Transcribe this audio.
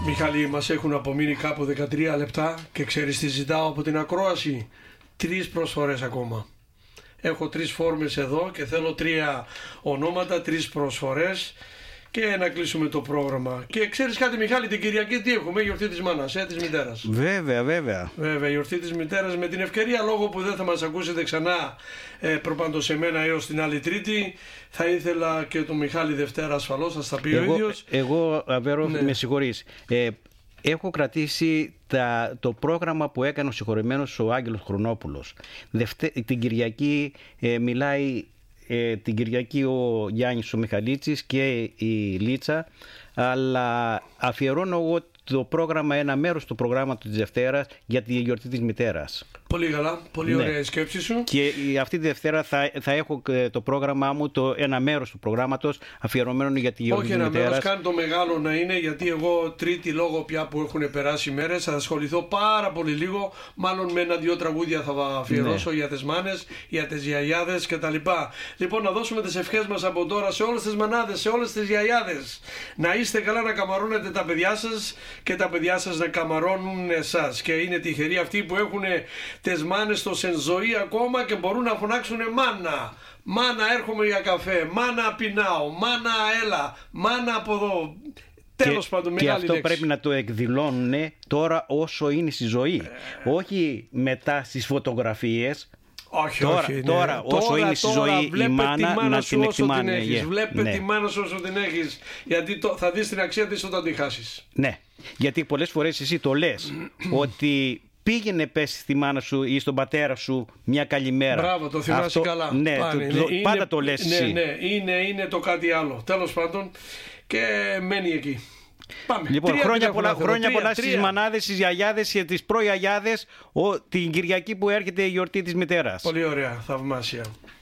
Μιχάλη, μας έχουν απομείνει κάπου 13 λεπτά και ξέρεις τι ζητάω από την ακρόαση? 3 προσφορές ακόμα. Έχω 3 φόρμες εδώ και θέλω 3 ονόματα, 3 προσφορές και να κλείσουμε το πρόγραμμα. Και ξέρεις κάτι, Μιχάλη, την Κυριακή τι έχουμε? Γιορτή της μάνας, της μητέρας. Βέβαια. Βέβαια, γιορτή της μητέρας. Με την ευκαιρία, λόγω που δεν θα μας ακούσετε ξανά προπάντως εμένα έως την άλλη Τρίτη, θα ήθελα και τον Μιχάλη Δευτέρα ασφαλώς, θα στα πει ο ίδιος. Εγώ, Αβέρο, με συγχωρείς. Έχω κρατήσει το πρόγραμμα που έκανε ο συγχωρεμένος ο Άγγελος Χρονόπουλος. Την Κυριακή μιλάει την Κυριακή ο Γιάννης ο Μιχαλίτσης και η Λίτσα, αλλά αφιερώνω εγώ το πρόγραμμα, ένα μέρος του προγράμματος της Δευτέρας για τη γιορτή της μητέρας. Πολύ καλά, πολύ ωραία η σκέψη σου. Και αυτή τη Δευτέρα θα έχω το πρόγραμμά μου, ένα μέρος του προγράμματος αφιερωμένο για τη γιορτή της μητέρας. Όχι ένα μέρος, κάνει το μεγάλο να είναι, γιατί εγώ Τρίτη, λόγω πια που έχουν περάσει μέρες, θα ασχοληθώ πάρα πολύ λίγο, μάλλον με 1-2 τραγούδια θα αφιερώσω για τις μάνες, για τις γιαγιάδες κτλ. Λοιπόν, να δώσουμε τις ευχές μας από τώρα σε όλες τις μανάδες, σε όλες τις γιαγιάδες. Να είστε καλά, να καμαρώνετε τα παιδιά σας και τα παιδιά σας να καμαρώνουν εσάς. Και είναι τυχεροί αυτοί που έχουν τις μάνες τους εν ζωή ακόμα και μπορούν να φωνάξουν μάνα. Μάνα, έρχομαι για καφέ. Μάνα, πεινάω. Μάνα, έλα. Μάνα, από εδώ. Τέλος πάντων, και μεγάλη αυτό λέξη. πρέπει να το εκδηλώνουν τώρα όσο είναι στη ζωή. Όχι μετά στις φωτογραφίες. Όχι, τώρα, όσο είναι στη ζωή η μάνα, να την εκτιμάνε. Βλέπε τη μάνα σου όσο την έχεις. Γιατί θα δεις την αξία της όταν τη χάσεις. Ναι, γιατί πολλές φορές εσύ το λες ότι πήγαινε πες στη μάνα σου ή στον πατέρα σου μια καλημέρα. Μπράβο, το θυμάσαι καλά. Ναι, πάντα το λες εσύ. Ναι, είναι το κάτι άλλο. Τέλος πάντων, και μένει εκεί. Πάμε. Λοιπόν, χρόνια πολλά στις μανάδες, στις γιαγιάδες και τις προγιαγιάδες την Κυριακή που έρχεται η γιορτή της μητέρας. Πολύ ωραία, θαυμάσια.